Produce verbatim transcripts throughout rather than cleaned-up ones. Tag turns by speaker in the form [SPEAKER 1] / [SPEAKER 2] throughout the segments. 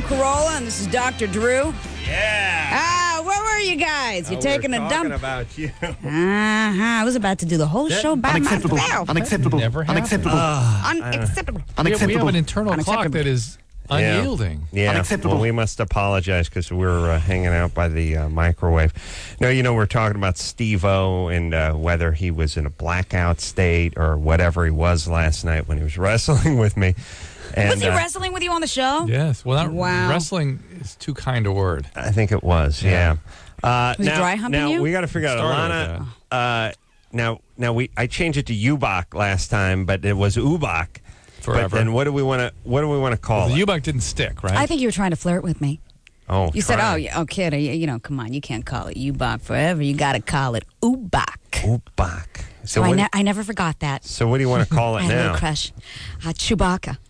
[SPEAKER 1] Carolla, and this is Doctor Drew.
[SPEAKER 2] Yeah.
[SPEAKER 1] Ah, where were you guys? You're
[SPEAKER 2] oh,
[SPEAKER 1] taking
[SPEAKER 2] we're
[SPEAKER 1] a
[SPEAKER 2] talking
[SPEAKER 1] dump.
[SPEAKER 2] about you.
[SPEAKER 1] Uh-huh. I was about to do the whole
[SPEAKER 2] That-
[SPEAKER 1] show by
[SPEAKER 3] Unacceptable.
[SPEAKER 1] myself.
[SPEAKER 3] Unacceptable.
[SPEAKER 4] Never happened.
[SPEAKER 3] Unacceptable.
[SPEAKER 1] Unacceptable.
[SPEAKER 4] We have, we have
[SPEAKER 3] Unacceptable.
[SPEAKER 4] an internal clock
[SPEAKER 1] Unacceptable.
[SPEAKER 4] that is
[SPEAKER 2] Yeah.
[SPEAKER 4] unyielding.
[SPEAKER 2] Yeah,
[SPEAKER 3] Unacceptable.
[SPEAKER 2] well, we must apologize because we were uh, hanging out by the uh, microwave. No, you know, we're talking about Steve-O and uh, whether he was in a blackout state or whatever he was last night when he was wrestling with me. And,
[SPEAKER 1] Was he
[SPEAKER 2] uh,
[SPEAKER 1] wrestling with you on the show?
[SPEAKER 4] Yes. Well, not
[SPEAKER 1] Wow.
[SPEAKER 4] wrestling is too kind a word.
[SPEAKER 2] I think it was, yeah. Uh,
[SPEAKER 1] Was he
[SPEAKER 2] now,
[SPEAKER 1] dry humping
[SPEAKER 2] now
[SPEAKER 1] you?
[SPEAKER 2] we got to figure out,
[SPEAKER 4] Started
[SPEAKER 2] Alana. Uh, now, now we I changed it to U-Bach last time, but it was U-Bach.
[SPEAKER 4] Forever.
[SPEAKER 2] But then what do we want to what do we want to call
[SPEAKER 4] The
[SPEAKER 2] it?
[SPEAKER 4] U-Buck didn't stick, right?
[SPEAKER 1] I think you were trying to flirt with me.
[SPEAKER 2] Oh,
[SPEAKER 1] You said,
[SPEAKER 2] try.
[SPEAKER 1] oh, yeah, oh, kid, you, you know, come on, you can't call it U-Bach forever. You got to call it U-Bach.
[SPEAKER 2] U-Bach.
[SPEAKER 1] So
[SPEAKER 2] So
[SPEAKER 1] I,
[SPEAKER 2] what,
[SPEAKER 1] ne- I never forgot that.
[SPEAKER 2] so what do you want to call
[SPEAKER 1] I
[SPEAKER 2] it
[SPEAKER 1] had a
[SPEAKER 2] now?
[SPEAKER 1] little crush. Uh, Chewbacca.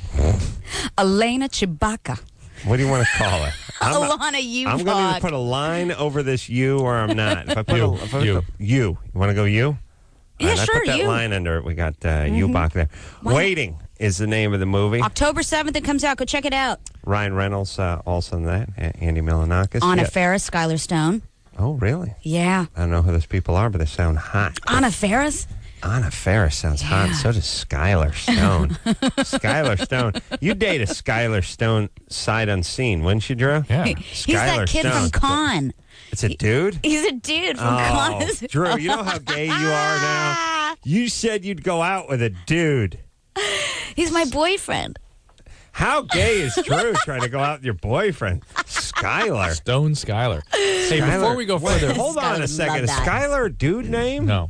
[SPEAKER 1] Elena Chewbacca.
[SPEAKER 2] What do you want to call it? I'm,
[SPEAKER 1] Alana U-Bach.
[SPEAKER 2] I'm going to put a line over this U, or I'm not. If I put
[SPEAKER 4] You.
[SPEAKER 2] a, if I put
[SPEAKER 4] You.
[SPEAKER 2] the- you, you want to go you?
[SPEAKER 1] Yeah,
[SPEAKER 2] All right,
[SPEAKER 1] sure,
[SPEAKER 2] I put that
[SPEAKER 1] you.
[SPEAKER 2] line under it. We got uh, U-Bach there.
[SPEAKER 1] Why-
[SPEAKER 2] Waiting is the name of the movie.
[SPEAKER 1] October seventh, it comes out. Go check it out.
[SPEAKER 2] Ryan Reynolds uh, also in that. A- Andy Milanakis.
[SPEAKER 1] Anna
[SPEAKER 2] Yeah.
[SPEAKER 1] Faris, Skylar Stone.
[SPEAKER 2] Oh, really?
[SPEAKER 1] Yeah.
[SPEAKER 2] I don't know who those people are, but they sound hot.
[SPEAKER 1] Anna Faris?
[SPEAKER 2] Anna Faris sounds hot.
[SPEAKER 1] Yeah.
[SPEAKER 2] So does Skylar Stone. Skylar Stone. You date a Skylar Stone sight unseen, wouldn't you, Drew?
[SPEAKER 4] Yeah.
[SPEAKER 1] He's that kid from Con.
[SPEAKER 2] It's a dude?
[SPEAKER 1] He's a dude from
[SPEAKER 2] Oh,
[SPEAKER 1] Con.
[SPEAKER 2] Drew, you know how gay you are now? You said you'd go out with a dude.
[SPEAKER 1] He's my boyfriend.
[SPEAKER 2] How gay is Drew trying to go out with your boyfriend? Skylar.
[SPEAKER 4] Stone Skyler. Hey,
[SPEAKER 2] Skylar.
[SPEAKER 4] before we go
[SPEAKER 2] Wait,
[SPEAKER 4] further,
[SPEAKER 2] hold on a
[SPEAKER 1] Skylar,
[SPEAKER 2] second.
[SPEAKER 1] love
[SPEAKER 2] Is
[SPEAKER 1] that.
[SPEAKER 2] Skylar a dude name?
[SPEAKER 4] no,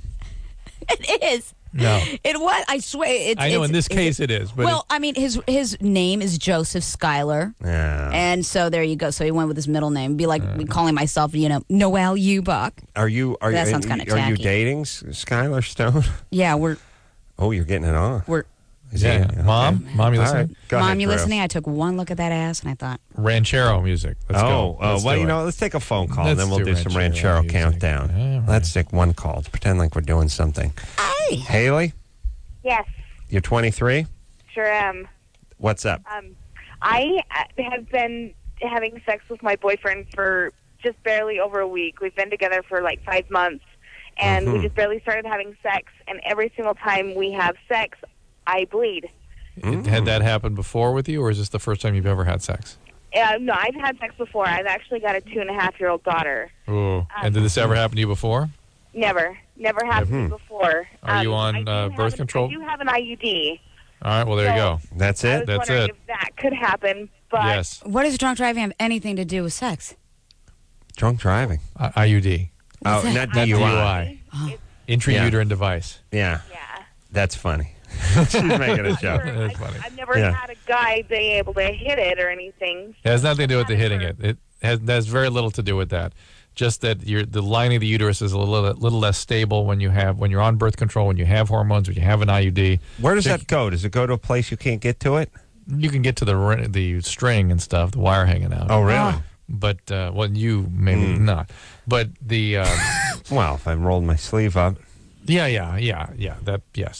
[SPEAKER 1] It is.
[SPEAKER 4] no.
[SPEAKER 1] It was. I swear. It's,
[SPEAKER 4] I know
[SPEAKER 1] it's,
[SPEAKER 4] in this case it is, but
[SPEAKER 1] well, I mean, his his name is Joseph Schuyler,
[SPEAKER 2] Yeah.
[SPEAKER 1] and so there you go. So he went with his middle name. Be like me calling myself, you know, Noel Ubach.
[SPEAKER 2] Are you are
[SPEAKER 1] That
[SPEAKER 2] you
[SPEAKER 1] sounds kinda
[SPEAKER 2] are you
[SPEAKER 1] tacky.
[SPEAKER 2] dating S- Skylar Stone?
[SPEAKER 1] Yeah, we're
[SPEAKER 2] Oh, you're getting it on.
[SPEAKER 1] we're.
[SPEAKER 2] Is
[SPEAKER 4] yeah,
[SPEAKER 2] he-
[SPEAKER 4] mom,
[SPEAKER 2] okay.
[SPEAKER 4] mom, you
[SPEAKER 2] All
[SPEAKER 4] listening?
[SPEAKER 2] right. Go
[SPEAKER 1] Mom,
[SPEAKER 2] ahead,
[SPEAKER 1] you
[SPEAKER 2] Drew.
[SPEAKER 1] listening? I took one look at that ass, and I thought,
[SPEAKER 4] Ranchero music. Let's
[SPEAKER 2] oh,
[SPEAKER 4] go.
[SPEAKER 2] uh,
[SPEAKER 4] Let's
[SPEAKER 2] well,
[SPEAKER 4] do
[SPEAKER 2] you
[SPEAKER 4] it.
[SPEAKER 2] know, let's take a phone call, and
[SPEAKER 4] Let's
[SPEAKER 2] then we'll
[SPEAKER 4] do
[SPEAKER 2] do, some
[SPEAKER 4] Ranchero
[SPEAKER 2] Ranchero
[SPEAKER 4] music.
[SPEAKER 2] countdown.
[SPEAKER 4] All right.
[SPEAKER 2] Let's take one call. Pretend like we're doing something.
[SPEAKER 1] hey,
[SPEAKER 2] Haley,
[SPEAKER 5] Yes,
[SPEAKER 2] you're twenty-three.
[SPEAKER 5] sure am.
[SPEAKER 2] What's up?
[SPEAKER 5] Um, I uh, have been having sex with my boyfriend for just barely over a week. We've been together for like five months, and
[SPEAKER 2] Mhm.
[SPEAKER 5] we just barely started having sex. And every single time we have sex, I bleed.
[SPEAKER 4] It- Had that happened before with you, or is this the first time you've ever had sex?
[SPEAKER 5] Uh, no, I've had sex before. I've actually got a two and a half year old daughter.
[SPEAKER 4] Ooh. And did this ever happen to you before?
[SPEAKER 5] Never, never happened to me before.
[SPEAKER 4] Are you
[SPEAKER 5] Um,
[SPEAKER 4] on,
[SPEAKER 5] I do
[SPEAKER 4] uh,
[SPEAKER 5] have
[SPEAKER 4] birth
[SPEAKER 5] an-
[SPEAKER 4] control?
[SPEAKER 5] I do have an I U D.
[SPEAKER 4] All right, well, there you go.
[SPEAKER 2] That's
[SPEAKER 5] I
[SPEAKER 2] it.
[SPEAKER 5] was
[SPEAKER 4] That's
[SPEAKER 5] wondering
[SPEAKER 4] it.
[SPEAKER 5] if that could happen, but
[SPEAKER 4] Yes.
[SPEAKER 1] what does drunk driving have anything to do with sex?
[SPEAKER 2] Drunk driving.
[SPEAKER 4] I- IUD.
[SPEAKER 2] Oh,
[SPEAKER 1] that?
[SPEAKER 2] not
[SPEAKER 4] Not
[SPEAKER 2] D U I.
[SPEAKER 4] D U I. Intrauterine device.
[SPEAKER 2] Yeah,
[SPEAKER 5] yeah.
[SPEAKER 2] that's funny. She's making a joke.
[SPEAKER 4] That's
[SPEAKER 5] I've,
[SPEAKER 4] funny.
[SPEAKER 5] I've never
[SPEAKER 2] Yeah.
[SPEAKER 5] had a guy being able to hit it or anything.
[SPEAKER 4] It has nothing to do with the hitting it. It has, has very little to do with that. Just that your the lining of the uterus is a little little less stable when you have when you're on birth control, when you have hormones, when you have an I U D.
[SPEAKER 2] Where does
[SPEAKER 4] So
[SPEAKER 2] that go? Does it go to a place you can't get to it?
[SPEAKER 4] You can get to the ri- the string and stuff, the wire hanging out.
[SPEAKER 2] Oh, really?
[SPEAKER 4] But uh, well, you maybe
[SPEAKER 2] Hmm.
[SPEAKER 4] not. But the um,
[SPEAKER 2] Well, if I rolled my sleeve up.
[SPEAKER 4] yeah, yeah, yeah, yeah. That yes.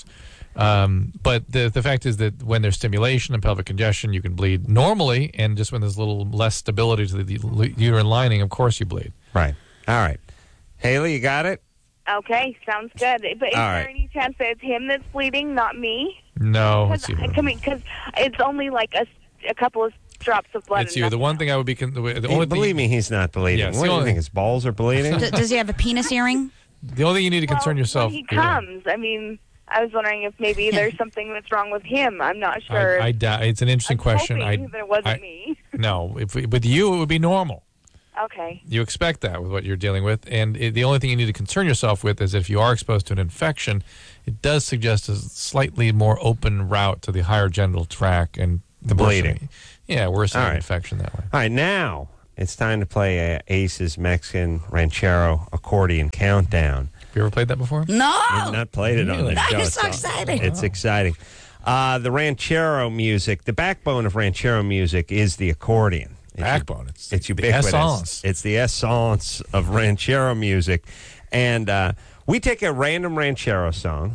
[SPEAKER 4] Um, but the the fact is that when there's stimulation and pelvic congestion, you can bleed normally, and just when there's a little less stability to the, the uterine lining, of course you bleed.
[SPEAKER 2] Right. All right. Haley, you got it?
[SPEAKER 5] Okay, sounds good. But is
[SPEAKER 2] All
[SPEAKER 5] there
[SPEAKER 2] right.
[SPEAKER 5] any chance that it's him that's bleeding, not me?
[SPEAKER 4] No, it's
[SPEAKER 5] Because
[SPEAKER 4] you.
[SPEAKER 5] I mean, because it's only like a, a couple of drops of blood.
[SPEAKER 4] It's
[SPEAKER 5] and
[SPEAKER 4] you. The
[SPEAKER 5] nothing
[SPEAKER 4] one thing I would be con- the
[SPEAKER 2] Hey,
[SPEAKER 4] only
[SPEAKER 2] believe
[SPEAKER 4] thing,
[SPEAKER 2] me, he's not bleeding.
[SPEAKER 4] Yes,
[SPEAKER 2] what
[SPEAKER 4] the
[SPEAKER 2] do you
[SPEAKER 4] only-
[SPEAKER 2] think? His balls are bleeding?
[SPEAKER 1] D- does he have a penis earring?
[SPEAKER 4] the only thing you need to
[SPEAKER 5] Well,
[SPEAKER 4] concern yourself.
[SPEAKER 5] when he comes, I mean, I was wondering if maybe there's something that's wrong with him. I'm not sure.
[SPEAKER 4] I, I doubt. It's an interesting
[SPEAKER 5] I'm
[SPEAKER 4] question. I
[SPEAKER 5] hoping that it wasn't
[SPEAKER 4] I-
[SPEAKER 5] me.
[SPEAKER 4] no. If with you, it would be normal.
[SPEAKER 5] Okay.
[SPEAKER 4] You expect that with what you're dealing with, and it, the only thing you need to concern yourself with is if you are exposed to an infection, it does suggest a slightly more open route to the higher genital tract and
[SPEAKER 2] The bleeding.
[SPEAKER 4] Yeah, worse
[SPEAKER 2] All
[SPEAKER 4] an
[SPEAKER 2] right.
[SPEAKER 4] infection that way.
[SPEAKER 2] All right, now it's time to play uh, Ace's Mexican Ranchero Accordion Countdown.
[SPEAKER 4] Have you ever played that before?
[SPEAKER 1] No.
[SPEAKER 2] We've not played it on
[SPEAKER 4] Really?
[SPEAKER 2] the show.
[SPEAKER 1] I'm so excited.
[SPEAKER 2] It's exciting. Uh, the Ranchero music, the backbone of Ranchero music is the accordion. It's
[SPEAKER 4] Backbone. It's,
[SPEAKER 2] It's
[SPEAKER 4] the
[SPEAKER 2] ubiquitous.
[SPEAKER 4] essence.
[SPEAKER 2] It's the essence of ranchero music. And uh, we take a random ranchero song,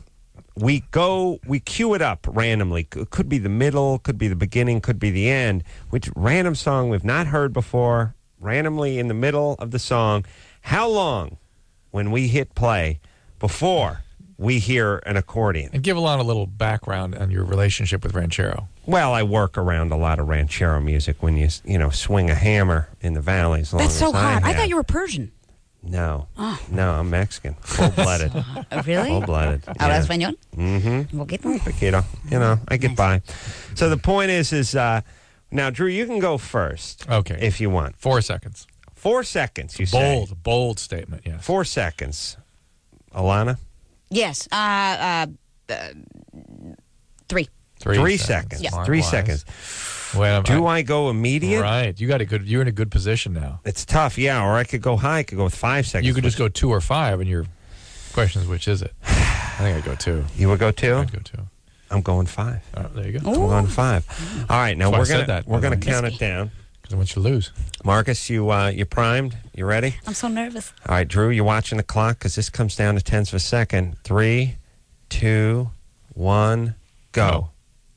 [SPEAKER 2] we go, we cue it up randomly. It could be the middle, could be the beginning, could be the end. Which random song we've not heard before, randomly in the middle of the song. How long when we hit play before we hear an accordion?
[SPEAKER 4] And give Alana a little background on your relationship with Ranchero.
[SPEAKER 2] Well, I work around a lot of ranchero music when you, you know, swing a hammer in the valley as long
[SPEAKER 1] That's
[SPEAKER 2] as
[SPEAKER 1] so hot. I
[SPEAKER 2] have.
[SPEAKER 1] thought you were Persian.
[SPEAKER 2] No.
[SPEAKER 1] Oh.
[SPEAKER 2] No, I'm Mexican. Full-blooded.
[SPEAKER 1] Oh, really?
[SPEAKER 2] Full-blooded.
[SPEAKER 1] ¿Habla español?
[SPEAKER 2] Mm-hmm.
[SPEAKER 1] Un poquito.
[SPEAKER 2] Poquito. You know, I get by. So the point is, is uh, now, Drew, you can go first.
[SPEAKER 4] Okay.
[SPEAKER 2] If you want.
[SPEAKER 4] Four seconds.
[SPEAKER 2] Four seconds, you say.
[SPEAKER 4] Bold, bold statement, yes.
[SPEAKER 2] Four seconds. Alana?
[SPEAKER 1] Yes. Uh, uh, uh, three.
[SPEAKER 4] Three,
[SPEAKER 2] Three
[SPEAKER 4] seconds.
[SPEAKER 2] seconds.
[SPEAKER 1] Yeah.
[SPEAKER 2] Three
[SPEAKER 4] Wise.
[SPEAKER 2] seconds.
[SPEAKER 4] Wait,
[SPEAKER 2] Do I go immediate?
[SPEAKER 4] Right. You got a good. You're in a good position now.
[SPEAKER 2] It's tough, yeah. Or I could go high. I could go with five seconds.
[SPEAKER 4] You could just
[SPEAKER 2] which-
[SPEAKER 4] go two or five, and your question is which is it? I think I'd go two.
[SPEAKER 2] You would go two?
[SPEAKER 4] I'd go two.
[SPEAKER 2] I'm going five.
[SPEAKER 4] Uh, there you go.
[SPEAKER 2] I'm going five. All right, now
[SPEAKER 4] That's why
[SPEAKER 2] we're
[SPEAKER 4] I said
[SPEAKER 2] gonna
[SPEAKER 4] that,
[SPEAKER 2] we're
[SPEAKER 4] by the
[SPEAKER 2] gonna
[SPEAKER 4] way.
[SPEAKER 2] count
[SPEAKER 1] Risky.
[SPEAKER 2] it down.
[SPEAKER 4] Because I want you to lose.
[SPEAKER 2] Marcus, you uh, you primed? You ready?
[SPEAKER 1] I'm so nervous.
[SPEAKER 2] All right, Drew, you're watching the clock because this comes down to tenths of a second. Three, two, one, go.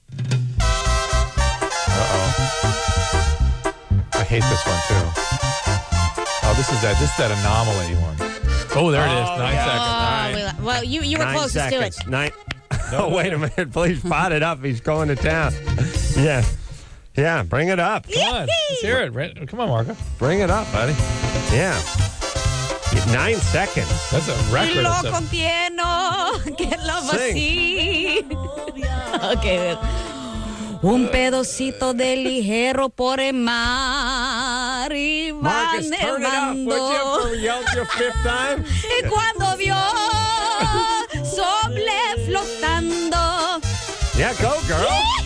[SPEAKER 4] Uh-oh. I hate this one, too. Oh, this is that This is that anomaly one. Oh, there it is.
[SPEAKER 2] Oh,
[SPEAKER 4] Nine
[SPEAKER 2] yeah.
[SPEAKER 4] seconds.
[SPEAKER 1] Oh, we lo- well, you, you were
[SPEAKER 2] Nine
[SPEAKER 1] closest
[SPEAKER 2] seconds.
[SPEAKER 1] to it.
[SPEAKER 2] Nine. Oh, wait a minute. Please pot it up. He's going to town. Yeah. Yeah, bring it up.
[SPEAKER 4] Come on. Let's hear it. Right? Come on, Marco.
[SPEAKER 2] Bring it up, buddy. Yeah. Nine seconds.
[SPEAKER 4] That's a record.
[SPEAKER 1] Lo
[SPEAKER 4] That's a-
[SPEAKER 1] contieno, que lo
[SPEAKER 2] Sing.
[SPEAKER 1] vací. Okay. Un pedacito de ligero por el mar y va
[SPEAKER 2] Marcus, turn it up, would you,
[SPEAKER 1] nevando.
[SPEAKER 2] for yelled your fifth time?
[SPEAKER 1] Y cuando vio sobre flotando.
[SPEAKER 2] Yeah, go, girl.